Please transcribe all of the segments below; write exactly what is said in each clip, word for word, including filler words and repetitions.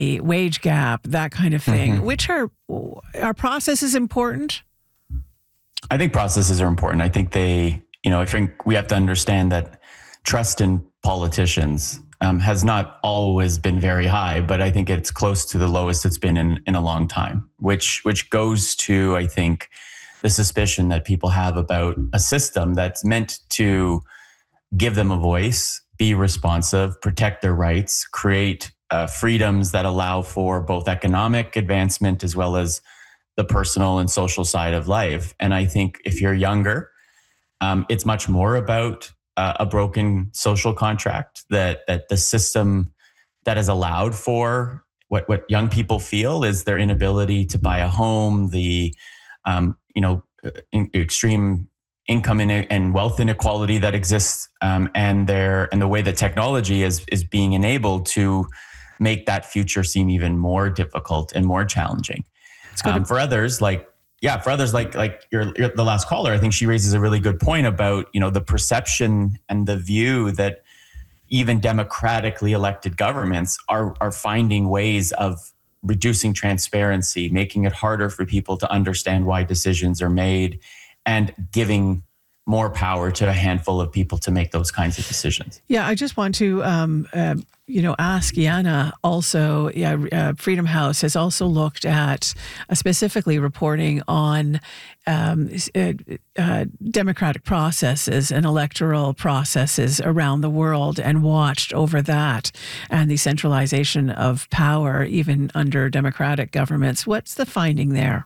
wage gap, that kind of thing, Mm-hmm. which are, are processes important? I think processes are important. I think they, you know, I think we have to understand that trust in politicians um, has not always been very high, but I think it's close to the lowest it's been in, in a long time, which which goes to, I think, the suspicion that people have about a system that's meant to give them a voice, be responsive, protect their rights, create uh, freedoms that allow for both economic advancement as well as the personal and social side of life. And I think if you're younger, um, it's much more about uh, a broken social contract that that the system that has allowed for what what young people feel is their inability to buy a home, the um, you know in, extreme income in, and wealth inequality that exists, um, and their and the way that technology is is being enabled to make that future seem even more difficult and more challenging. Um, for others, like yeah, for others like like your, your the last caller, I think she raises a really good point about you know the perception and the view that even democratically elected governments are are finding ways of reducing transparency, making it harder for people to understand why decisions are made, and giving more power to a handful of people to make those kinds of decisions. Yeah, I just want to, um, uh, you know, ask Yana also, yeah, uh, Freedom House has also looked at uh, specifically reporting on um, uh, uh, democratic processes and electoral processes around the world and watched over that and the centralization of power, even under democratic governments. What's the finding there?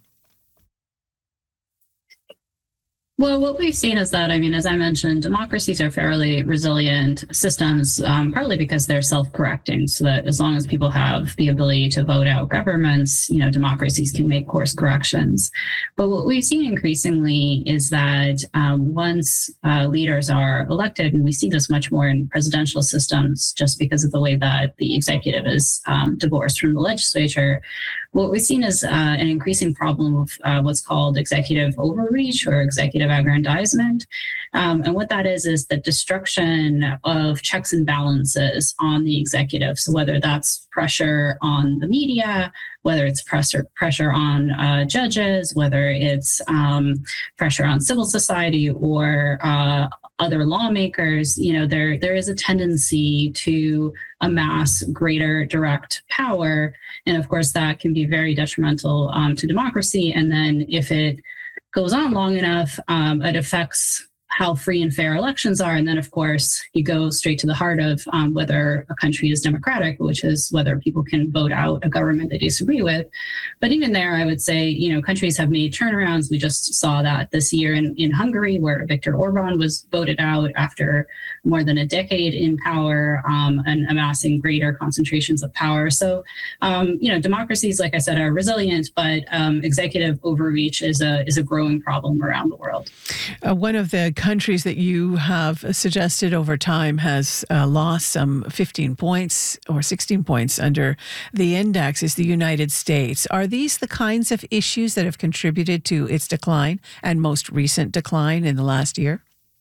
Well, what we've seen is that, I mean, as I mentioned, democracies are fairly resilient systems, um, partly because they're self-correcting, so that as long as people have the ability to vote out governments, you know, democracies can make course corrections. But what we've seen increasingly is that um, once uh, leaders are elected, and we see this much more in presidential systems just because of the way that the executive is um, divorced from the legislature, what we've seen is uh, an increasing problem of uh, what's called executive overreach or executive aggrandizement. Um, and what that is, is the destruction of checks and balances on the executive. So whether that's pressure on the media, whether it's pressure pressure on uh, judges, whether it's um, pressure on civil society or uh, other lawmakers, you know, there there is a tendency to amass greater direct power. And of course, that can be very detrimental um, to democracy. And then if it goes on long enough, um, it affects how free and fair elections are. And then, of course, you go straight to the heart of um, whether a country is democratic, which is whether people can vote out a government they disagree with. But even there, I would say, you know, countries have made turnarounds. We just saw that this year in, in Hungary, where Viktor Orban was voted out after more than a decade in power um, and amassing greater concentrations of power. So, um, you know, democracies, like I said, are resilient, but um, executive overreach is a is a growing problem around the world. Uh, one of the countries that you have suggested over time has uh, lost some fifteen points or sixteen points under the index is the United States. Are these the kinds of issues that have contributed to its decline and most recent decline in the last year?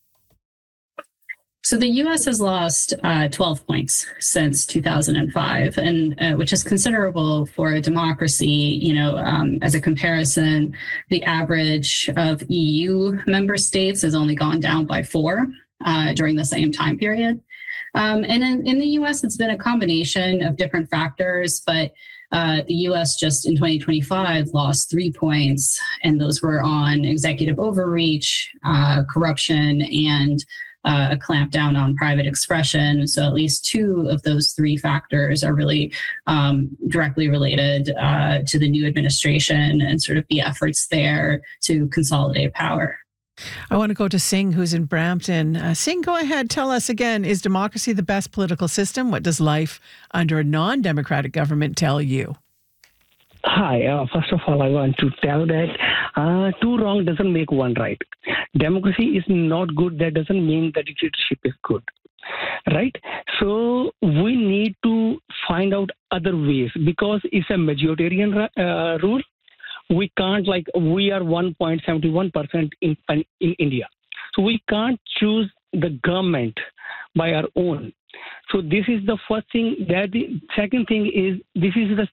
So the U S has lost uh, twelve points since two thousand five, and uh, which is considerable for a democracy. You know, um, as a comparison, the average of E U member states has only gone down by four uh, during the same time period. Um, and in, in the U S, it's been a combination of different factors, but uh, the U S just in twenty twenty-five lost three points, and those were on executive overreach, uh, corruption, and Uh, a clampdown on private expression. So at least two of those three factors are really um, directly related uh, to the new administration and sort of the efforts there to consolidate power. I want to go to Singh, who's in Brampton. Uh, Singh, go ahead. Tell us again, is democracy the best political system? What does life under a non-democratic government tell you? Hi, uh, first of all, I want to tell that uh, two wrong doesn't make one right. Democracy is not good. That doesn't mean that dictatorship is good, right? So we need to find out other ways because it's a majoritarian uh, rule. We can't like we are one point seven one percent in in India, so we can't choose the government by our own. So this is the first thing. That the second thing is this is the